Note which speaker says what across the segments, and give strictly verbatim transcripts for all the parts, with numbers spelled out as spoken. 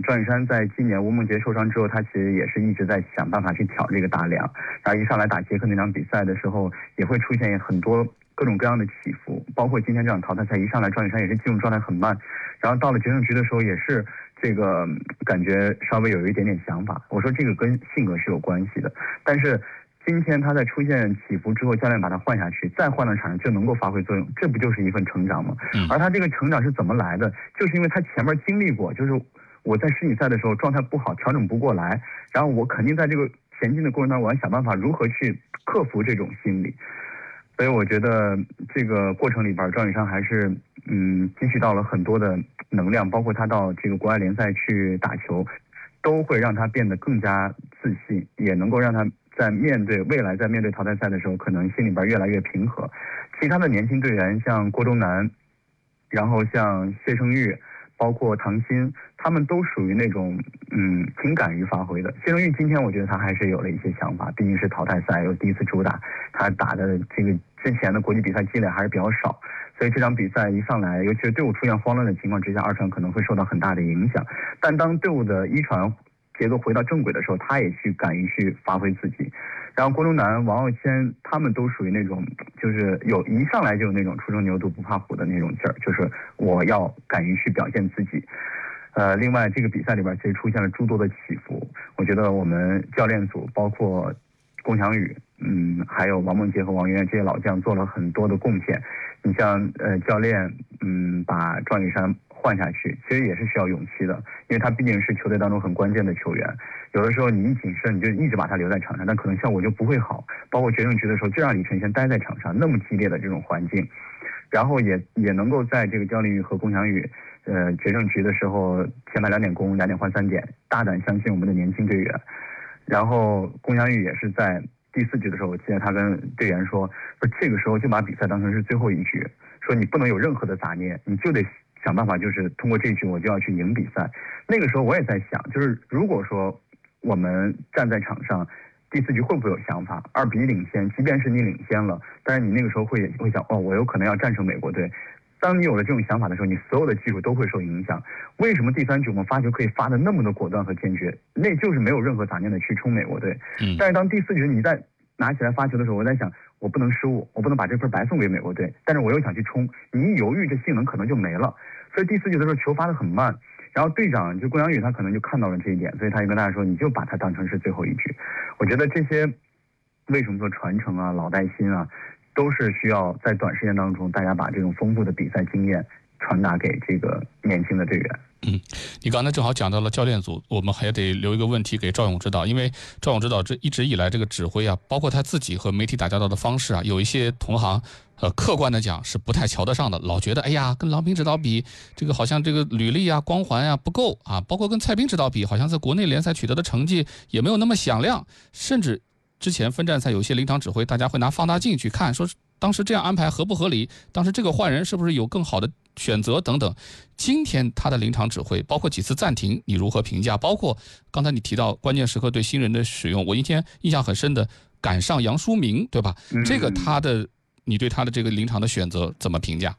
Speaker 1: 赵云山在今年吴梦洁受伤之后，他其实也是一直在想办法去挑这个大梁，然后一上来打捷克那场比赛的时候，也会出现很多各种各样的起伏，包括今天这场淘汰赛一上来赵云山也是进入状态很慢，然后到了决胜局的时候也是这个感觉稍微有一点点想法。我说这个跟性格是有关系的，但是今天他在出现起伏之后，教练把他换下去，再换到场上就能够发挥作用，这不就是一份成长吗？而他这个成长是怎么来的？就是因为他前面经历过，就是我在世锦赛的时候状态不好，调整不过来，然后我肯定在这个前进的过程当中，我要想办法如何去克服这种心理。所以我觉得这个过程里边，赵云山还是嗯汲取到了很多的能量，包括他到这个国外联赛去打球，都会让他变得更加自信，也能够让他在面对未来在面对淘汰赛的时候，可能心里边越来越平和。其他的年轻队员像郭忠南，然后像谢胜玉，包括唐鑫，他们都属于那种嗯挺敢于发挥的。谢胜玉今天我觉得他还是有了一些想法，毕竟是淘汰赛又第一次主打，他打的这个之前的国际比赛积累还是比较少，所以这场比赛一上来，尤其是队伍出现慌乱的情况之下，二传可能会受到很大的影响。但当队伍的一传节奏回到正轨的时候，他也去敢于去发挥自己。然后郭忠南、王傲谦他们都属于那种就是有一上来就有那种初生牛犊不怕虎的那种劲儿，就是我要敢于去表现自己。呃，另外这个比赛里边其实出现了诸多的起伏，我觉得我们教练组包括龚翔宇，嗯，还有王梦洁和王源这些老将做了很多的贡献。你像呃教练嗯把赵云山换下去，其实也是需要勇气的，因为他毕竟是球队当中很关键的球员。有的时候你一谨慎，你就一直把他留在场上，但可能效果就不会好。包括决胜局的时候，就让李晨先待在场上，那么激烈的这种环境，然后也也能够在这个焦林宇和龚翔宇，呃，决胜局的时候前排两点攻，两点换三点，大胆相信我们的年轻队员。然后龚翔宇也是在第四局的时候，我记得他跟队员说，说这个时候就把比赛当成是最后一局，说你不能有任何的杂念，你就得想办法，就是通过这一局我就要去赢比赛。那个时候我也在想，就是如果说我们站在场上，第四局会不会有想法？二比一领先，即便是你领先了，但是你那个时候会会想，哦，我有可能要战胜美国队。当你有了这种想法的时候，你所有的技术都会受影响。为什么第三局我们发球可以发的那么的果断和坚决？那就是没有任何杂念的去冲美国队。嗯。但是当第四局你在拿起来发球的时候，我在想，我不能失误，我不能把这分白送给美国队，但是我又想去冲，你一犹豫，这性能可能就没了。所以第四局的时候球发的很慢。然后队长就龚翔宇他可能就看到了这一点，所以他就跟大家说，你就把它当成是最后一局。我觉得这些为什么说传承啊、老带新啊，都是需要在短时间当中大家把这种丰富的比赛经验传达给这个年轻的队员。
Speaker 2: 嗯，你刚才正好讲到了教练组，我们还得留一个问题给赵勇指导，因为赵勇指导这一直以来这个指挥啊，包括他自己和媒体打交道的方式啊，有一些同行呃客观的讲是不太瞧得上的，老觉得哎呀跟郎平指导比，这个好像这个履历啊光环啊不够啊，包括跟蔡斌指导比，好像在国内联赛取得的成绩也没有那么响亮，甚至之前分站赛有些临场指挥，大家会拿放大镜去看，说当时这样安排合不合理，当时这个换人是不是有更好的选择等等。今天他的临场指挥，包括几次暂停，你如何评价？包括刚才你提到关键时刻对新人的使用，我一天印象很深的赶上杨书明，对吧？嗯、这个他的，你对他的这个临场的选择怎么评价？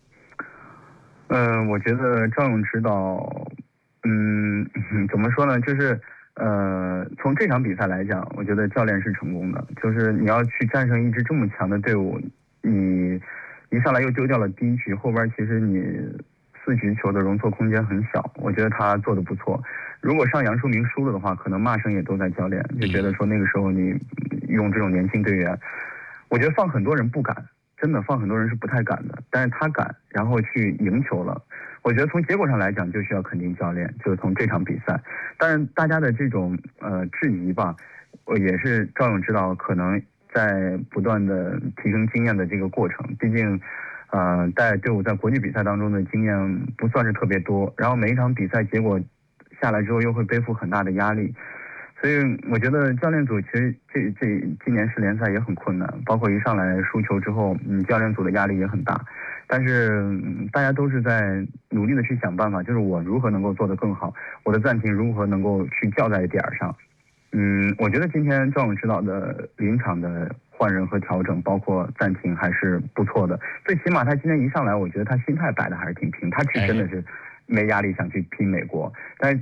Speaker 1: 呃，我觉得赵勇指导，嗯，怎么说呢？就是呃，从这场比赛来讲，我觉得教练是成功的。就是你要去战胜一支这么强的队伍，你一上来又丢掉了第一局，后边其实你四局球的容错空间很小，我觉得他做的不错。如果上杨书明输了的话，可能骂声也都在教练，就觉得说那个时候你用这种年轻队员，我觉得放很多人不敢，真的放很多人是不太敢的，但是他敢，然后去赢球了。我觉得从结果上来讲，就需要肯定教练，就是从这场比赛。当然，大家的这种呃质疑吧，我也是赵勇指导可能在不断的提升经验的这个过程。毕竟，呃，带队伍在国际比赛当中的经验不算是特别多，然后每一场比赛结果下来之后，又会背负很大的压力。所以我觉得教练组其实这这今年世联赛也很困难，包括一上来输球之后，嗯，教练组的压力也很大。但是、嗯、大家都是在努力的去想办法，就是我如何能够做得更好，我的暂停如何能够去叫在点上。嗯，我觉得今天赵勇指导的临场的换人和调整，包括暂停还是不错的。最起码他今天一上来，我觉得他心态摆的还是挺平，他是真的是没压力想去拼美国，但是